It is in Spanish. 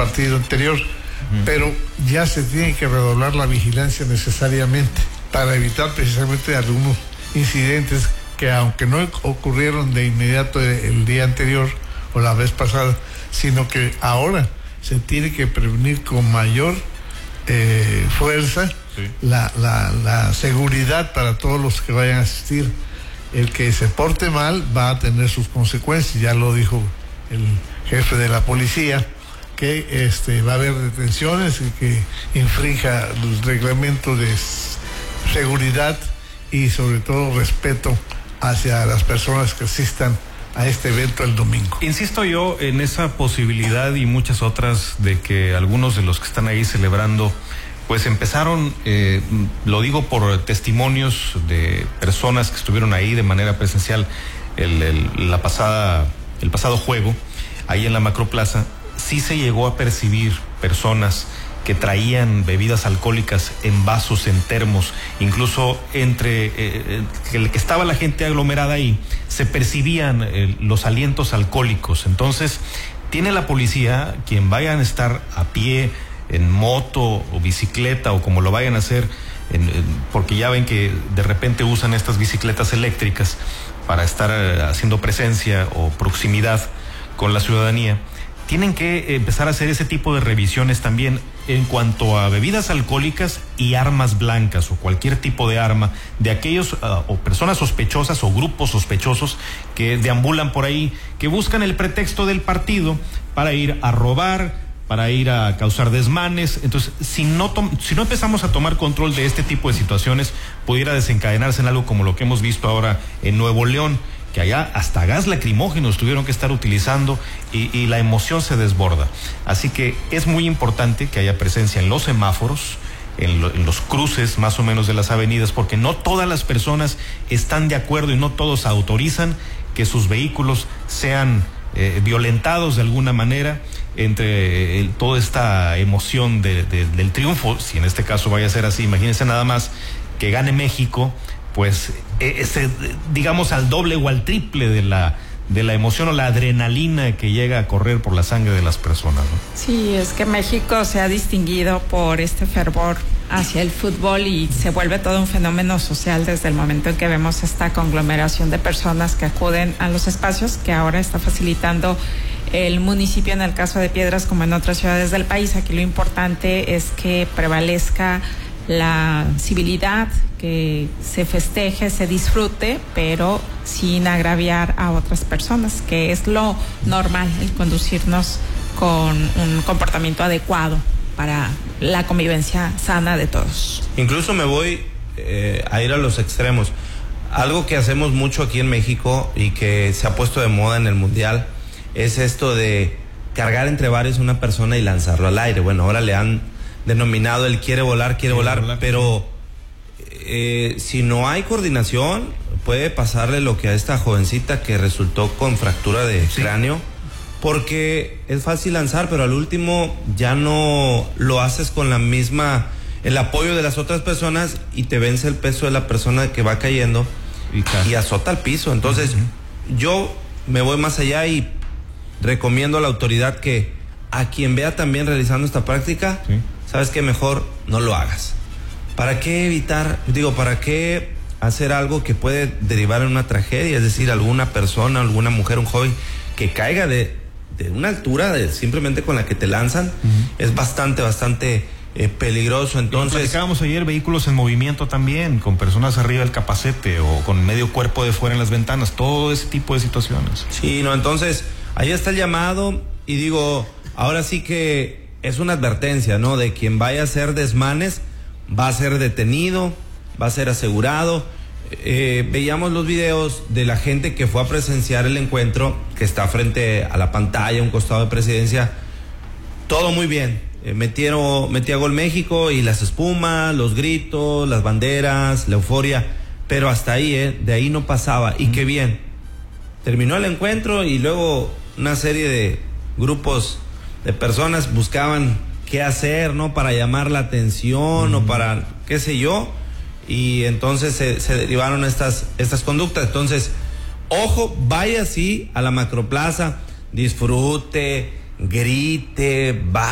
partido anterior, pero ya se tiene que redoblar la vigilancia necesariamente para evitar precisamente algunos incidentes que, aunque no ocurrieron de inmediato el día anterior o la vez pasada, sino que ahora se tiene que prevenir con mayor fuerza la seguridad para todos los que vayan a asistir. El que se porte mal va a tener sus consecuencias, ya lo dijo el jefe de la policía, que va a haber detenciones y que infrinja el reglamento de seguridad y sobre todo respeto hacia las personas que asistan a este evento el domingo. Insisto yo en esa posibilidad y muchas otras de que algunos de los que están ahí celebrando pues empezaron, lo digo por testimonios de personas que estuvieron ahí de manera presencial el pasado juego, ahí en la Macroplaza. Sí se llegó a percibir personas que traían bebidas alcohólicas en vasos, en termos, incluso entre el que estaba la gente aglomerada ahí, se percibían los alientos alcohólicos. Entonces, tiene la policía, quien vayan a estar a pie, en moto o bicicleta o como lo vayan a hacer, porque ya ven que de repente usan estas bicicletas eléctricas para estar haciendo presencia o proximidad con la ciudadanía, tienen que empezar a hacer ese tipo de revisiones también en cuanto a bebidas alcohólicas y armas blancas o cualquier tipo de arma de aquellos o personas sospechosas o grupos sospechosos que deambulan por ahí, que buscan el pretexto del partido para ir a robar, para ir a causar desmanes. Entonces, si no empezamos a tomar control de este tipo de situaciones, pudiera desencadenarse en algo como lo que hemos visto ahora en Nuevo León, que allá hasta gas lacrimógenos tuvieron que estar utilizando y la emoción se desborda. Así que es muy importante que haya presencia en los semáforos, en los cruces más o menos de las avenidas, porque no todas las personas están de acuerdo y no todos autorizan que sus vehículos sean violentados de alguna manera entre toda esta emoción del triunfo. Si en este caso vaya a ser así, imagínense nada más que gane México, pues digamos al doble o al triple de la emoción o la adrenalina que llega a correr por la sangre de las personas, ¿no? Sí, es que México se ha distinguido por este fervor hacia el fútbol y se vuelve todo un fenómeno social desde el momento en que vemos esta conglomeración de personas que acuden a los espacios que ahora está facilitando el municipio en el caso de Piedras como en otras ciudades del país. Aquí lo importante es que prevalezca la civilidad, que se festeje, se disfrute, pero sin agraviar a otras personas, que es lo normal, el conducirnos con un comportamiento adecuado para la convivencia sana de todos. Incluso me voy a ir a los extremos. Algo que hacemos mucho aquí en México y que se ha puesto de moda en el Mundial es esto de cargar entre varios una persona y lanzarlo al aire. Bueno, ahora le han denominado el quiere volar, pero si no hay coordinación puede pasarle lo que a esta jovencita que resultó con fractura de cráneo, porque es fácil lanzar, pero al último ya no lo haces con el apoyo de las otras personas y te vence el peso de la persona que va cayendo y azota al piso. Entonces yo me voy más allá y recomiendo a la autoridad que a quien vea también realizando esta práctica, sabes que mejor no lo hagas. ¿Para qué evitar? ¿Para qué hacer algo que puede derivar en una tragedia? Es decir, alguna persona, alguna mujer, un joven que caiga de una altura simplemente con la que te lanzan, es bastante peligroso. Entonces, platicábamos ayer vehículos en movimiento también, con personas arriba del capacete o con medio cuerpo de fuera en las ventanas, todo ese tipo de situaciones. Sí, entonces ahí está el llamado y digo, ahora sí que es una advertencia, ¿no? De quien vaya a hacer desmanes, va a ser detenido, va a ser asegurado. Veíamos los videos de la gente que fue a presenciar el encuentro, que está frente a la pantalla, un costado de Presidencia. Todo muy bien. Metía gol México y las espumas, los gritos, las banderas, la euforia, pero hasta ahí, de ahí no pasaba. Y qué bien. Terminó el encuentro y luego una serie de grupos de personas buscaban qué hacer, ¿no? Para llamar la atención o para qué sé yo, y entonces se derivaron estas conductas. Entonces, ojo, vaya así a la Macroplaza, disfrute, grite,